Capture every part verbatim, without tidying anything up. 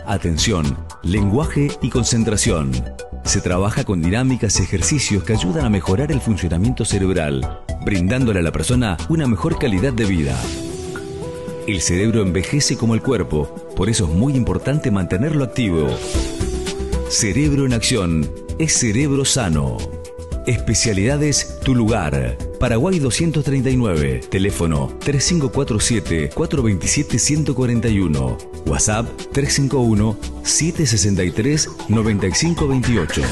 atención, lenguaje y concentración. Se trabaja con dinámicas y ejercicios que ayudan a mejorar el funcionamiento cerebral, brindándole a la persona una mejor calidad de vida. El cerebro envejece como el cuerpo, por eso es muy importante mantenerlo activo. Cerebro en acción es cerebro sano. Especialidades Tu Lugar. Paraguay doscientos treinta y nueve. Teléfono tres cinco cuatro siete, cuatro dos siete, uno cuatro uno. WhatsApp tres cinco uno, siete seis tres, nueve cinco dos ocho.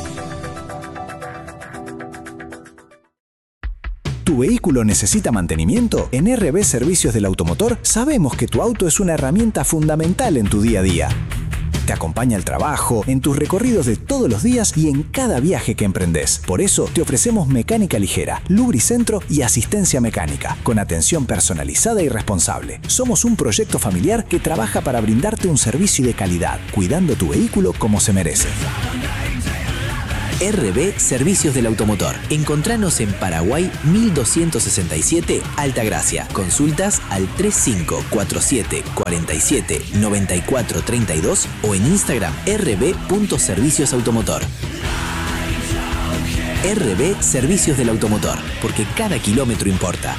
¿Tu vehículo necesita mantenimiento? En R B Servicios del Automotor sabemos que tu auto es una herramienta fundamental en tu día a día. Te acompaña al trabajo, en tus recorridos de todos los días y en cada viaje que emprendes. Por eso te ofrecemos mecánica ligera, lubricentro y asistencia mecánica, con atención personalizada y responsable. Somos un proyecto familiar que trabaja para brindarte un servicio de calidad, cuidando tu vehículo como se merece. R B Servicios del Automotor. Encontranos en Paraguay mil doscientos sesenta y siete, Altagracia. Consultas al tres cinco cuatro siete, cuatro siete, nueve cuatro tres dos o en Instagram r b punto servicios automotor. R B Servicios del Automotor, porque cada kilómetro importa.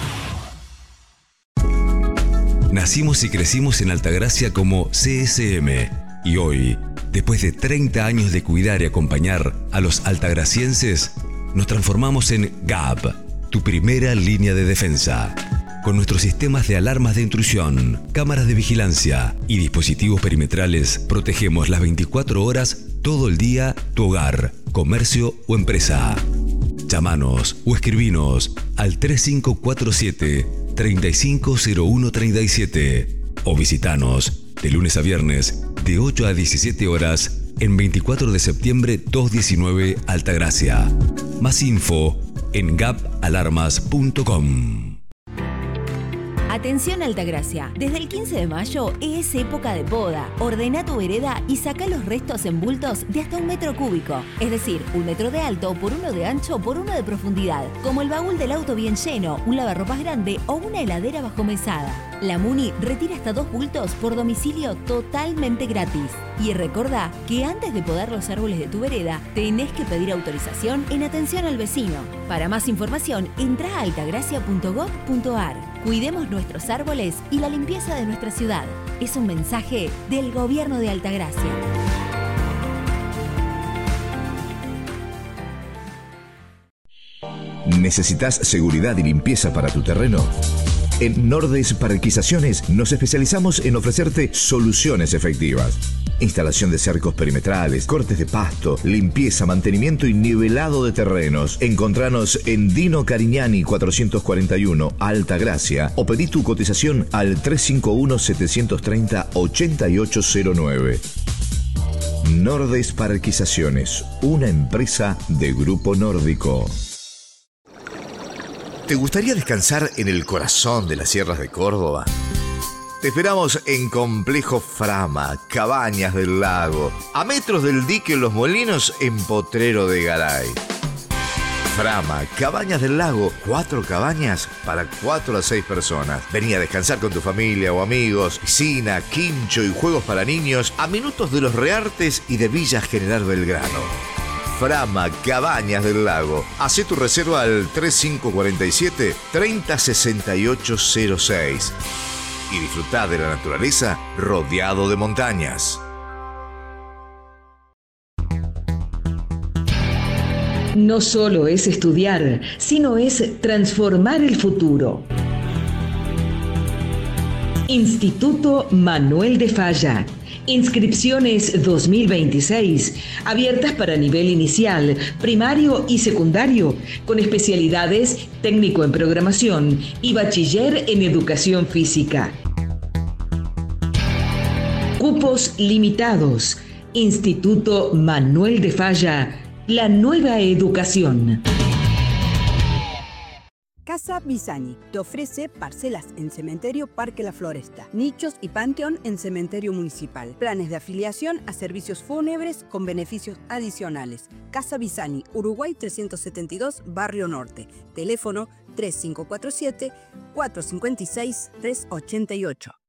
Nacimos y crecimos en Altagracia como C S M y hoy, después de treinta años de cuidar y acompañar a los altagracienses, nos transformamos en G A P, tu primera línea de defensa. Con nuestros sistemas de alarmas de intrusión, cámaras de vigilancia y dispositivos perimetrales, protegemos las veinticuatro horas, todo el día, tu hogar, comercio o empresa. Llámanos o escribinos al tres cinco cuatro siete, tres cinco cero uno tres siete o visitanos de lunes a viernes de ocho a diecisiete horas en veinticuatro de septiembre doscientos diecinueve Altagracia. Más info en gap alarmas punto com. Atención Altagracia, desde el quince de mayo es época de poda. Ordena tu vereda y saca los restos en bultos de hasta un metro cúbico. Es decir, un metro de alto por uno de ancho por uno de profundidad. Como el baúl del auto bien lleno, un lavarropas grande o una heladera bajo mesada. La Muni retira hasta dos bultos por domicilio totalmente gratis. Y recordá que antes de podar los árboles de tu vereda, tenés que pedir autorización en atención al vecino. Para más información, entra a altagracia punto gob punto ar. Cuidemos nuestros árboles y la limpieza de nuestra ciudad. Es un mensaje del Gobierno de Altagracia. ¿Necesitas seguridad y limpieza para tu terreno? En Nordes Parquizaciones nos especializamos en ofrecerte soluciones efectivas. Instalación de cercos perimetrales, cortes de pasto, limpieza, mantenimiento y nivelado de terrenos. Encontranos en Dino Cariñani cuatrocientos cuarenta y uno, Altagracia, o pedí tu cotización al tres cinco uno, siete tres cero, ocho ocho cero nueve. Nordes Parquizaciones, una empresa de Grupo Nórdico. ¿Te gustaría descansar en el corazón de las sierras de Córdoba? Te esperamos en Complejo Frama, Cabañas del Lago, a metros del dique Los Molinos en Potrero de Garay. Frama, Cabañas del Lago, cuatro cabañas para cuatro a seis personas. Vení a descansar con tu familia o amigos, piscina, quincho y juegos para niños a minutos de Los Reartes y de Villa General Belgrano. Frama, Cabañas del Lago. Hacé tu reserva al tres cinco cuatro siete, tres cero seis ocho cero seis y disfrutá de la naturaleza rodeado de montañas. No solo es estudiar, sino es transformar el futuro. Instituto Manuel de Falla. Inscripciones dos mil veintiséis, abiertas para nivel inicial, primario y secundario, con especialidades técnico en programación y bachiller en educación física. Cupos limitados. Instituto Manuel de Falla, la nueva educación. Casa Bisani te ofrece parcelas en Cementerio Parque La Floresta, nichos y panteón en Cementerio Municipal, planes de afiliación a servicios fúnebres con beneficios adicionales. Casa Bisani, Uruguay trescientos setenta y dos, Barrio Norte. Teléfono tres cinco cuatro siete, cuatro cinco seis, tres ocho ocho.